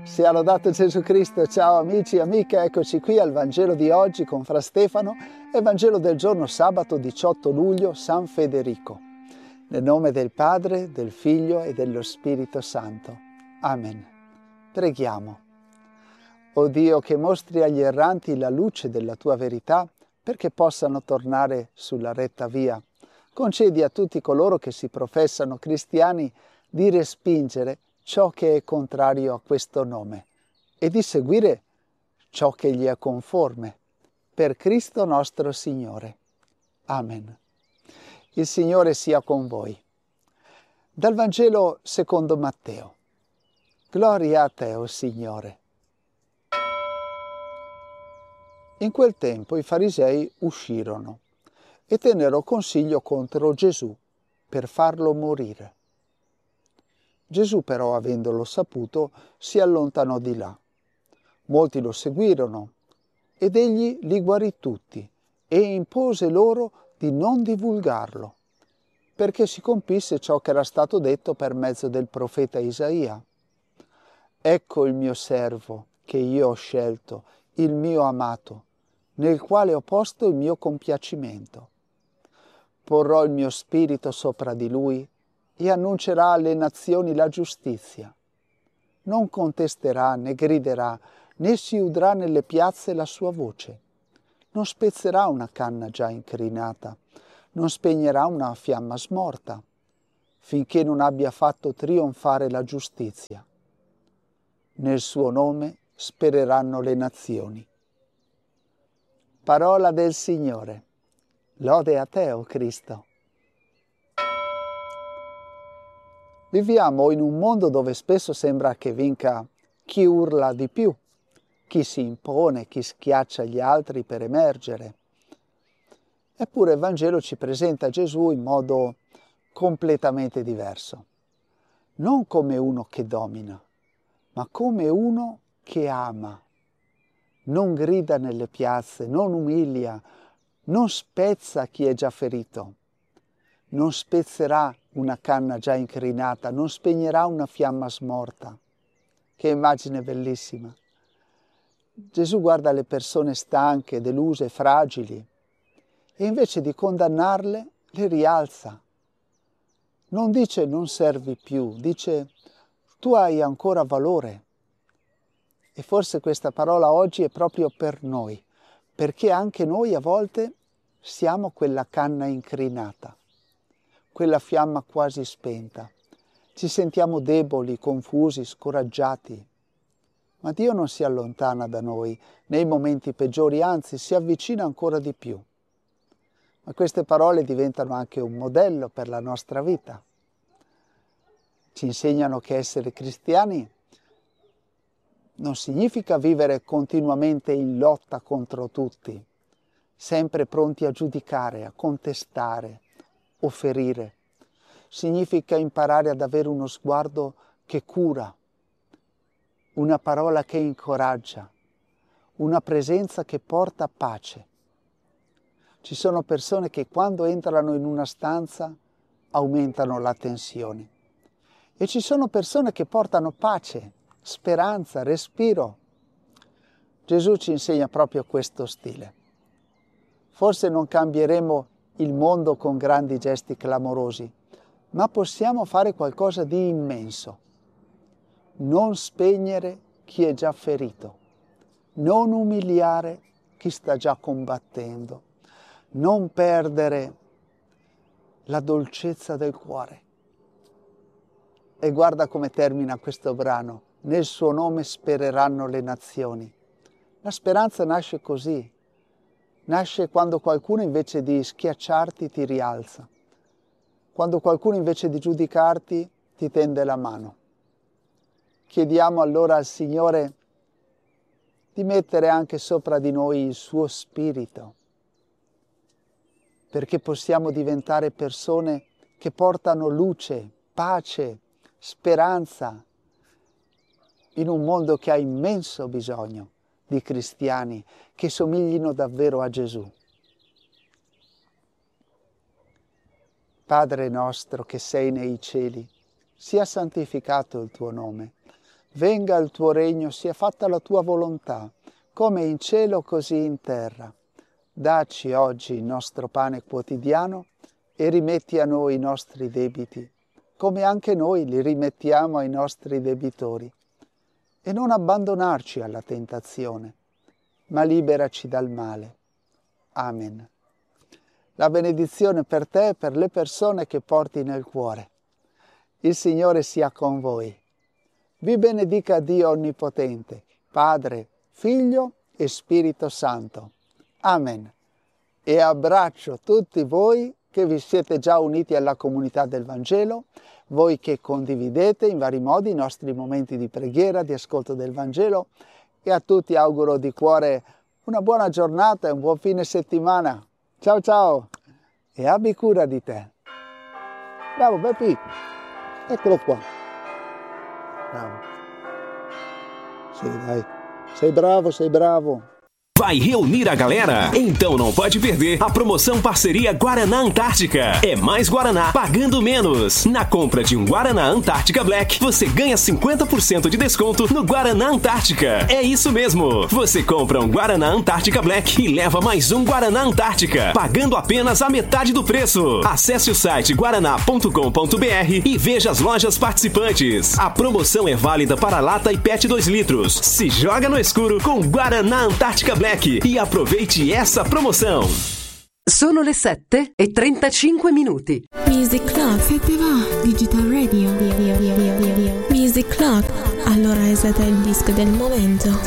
Sia lodato Gesù Cristo, ciao amici e amiche, eccoci qui al Vangelo di oggi con Fra Stefano, Evangelo del giorno sabato 18 luglio, San Federico. Nel nome del Padre, del Figlio e dello Spirito Santo. Amen. Preghiamo. O Dio, che mostri agli erranti la luce della tua verità perché possano tornare sulla retta via, concedi a tutti coloro che si professano cristiani di respingere ciò che è contrario a questo nome e di seguire ciò che gli è conforme. Per Cristo nostro Signore. Amen. Il Signore sia con voi. Dal Vangelo secondo Matteo. Gloria a te, o Signore. In quel tempo i farisei uscirono e tennero consiglio contro Gesù per farlo morire. Gesù però, avendolo saputo, si allontanò di là. Molti lo seguirono ed egli li guarì tutti e impose loro di non divulgarlo, perché si compisse ciò che era stato detto per mezzo del profeta Isaia. Ecco il mio servo che io ho scelto, il mio amato, nel quale ho posto il mio compiacimento. Porrò il mio spirito sopra di lui e annuncerà alle nazioni la giustizia. Non contesterà né griderà, né si udrà nelle piazze la sua voce. Non spezzerà una canna già incrinata, non spegnerà una fiamma smorta, finché non abbia fatto trionfare la giustizia. Nel suo nome spereranno le nazioni. Parola del Signore. Lode a te, o Cristo. Viviamo in un mondo dove spesso sembra che vinca chi urla di più, chi si impone, chi schiaccia gli altri per emergere. Eppure il Vangelo ci presenta Gesù in modo completamente diverso. Non come uno che domina, ma come uno che ama. Non grida nelle piazze, non umilia, non spezza chi è già ferito. Non spezzerà una canna già incrinata, non spegnerà una fiamma smorta. Che immagine bellissima! Gesù guarda le persone stanche, deluse, fragili e invece di condannarle le rialza. Non dice non servi più, dice tu hai ancora valore. E forse questa parola oggi è proprio per noi, perché anche noi a volte siamo quella canna incrinata, quella fiamma quasi spenta. Ci sentiamo deboli, confusi, scoraggiati. Ma Dio non si allontana da noi nei momenti peggiori, anzi si avvicina ancora di più. Ma queste parole diventano anche un modello per la nostra vita. Ci insegnano che essere cristiani non significa vivere continuamente in lotta contro tutti, sempre pronti a giudicare, a contestare o ferire. Significa imparare ad avere uno sguardo che cura, una parola che incoraggia, una presenza che porta pace. Ci sono persone che quando entrano in una stanza aumentano la tensione e ci sono persone che portano pace, speranza, respiro. Gesù ci insegna proprio questo stile. Forse non cambieremo il mondo con grandi gesti clamorosi, ma possiamo fare qualcosa di immenso. Non spegnere chi è già ferito, non umiliare chi sta già combattendo, non perdere la dolcezza del cuore. E guarda come termina questo brano. Nel suo nome spereranno le nazioni. La speranza nasce così. Nasce quando qualcuno invece di schiacciarti ti rialza. Quando qualcuno invece di giudicarti ti tende la mano. Chiediamo allora al Signore di mettere anche sopra di noi il suo spirito, perché possiamo diventare persone che portano luce, pace, speranza in un mondo che ha immenso bisogno di cristiani che somiglino davvero a Gesù. Padre nostro che sei nei cieli, sia santificato il tuo nome. venga il tuo regno, sia fatta la tua volontà, come in cielo così in terra. Dacci oggi il nostro pane quotidiano e rimetti a noi i nostri debiti, come anche noi li rimettiamo ai nostri debitori. E non abbandonarci alla tentazione, ma liberaci dal male. Amen. La benedizione per te e per le persone che porti nel cuore. Il Signore sia con voi. Vi benedica Dio Onnipotente, Padre, Figlio e Spirito Santo. Amen. E abbraccio tutti voi che vi siete già uniti alla comunità del Vangelo, voi che condividete in vari modi i nostri momenti di preghiera, di ascolto del Vangelo, e a tutti auguro di cuore una buona giornata e un buon fine settimana. Ciao ciao e abbi cura di te. Bravo Beppi, eccolo qua. Bravo. Sì, dai, sei bravo, sei bravo. Vai reunir a galera? Então não pode perder a promoção Parceria Guaraná Antártica. É mais Guaraná pagando menos. Na compra de um Guaraná Antártica Black, você ganha 50% de desconto no Guaraná Antártica. É isso mesmo. Você compra um Guaraná Antártica Black e leva mais um Guaraná Antártica, pagando apenas a metade do preço. Acesse o site guaraná.com.br e veja as lojas participantes. A promoção é válida para lata e PET 2 litros. Se joga no escuro com Guaraná Antártica Black e aproveite essa promoção. Sono le 7:35. Music Club. Se te va, Digital Radio. Music Club. Allora esate il disco del momento.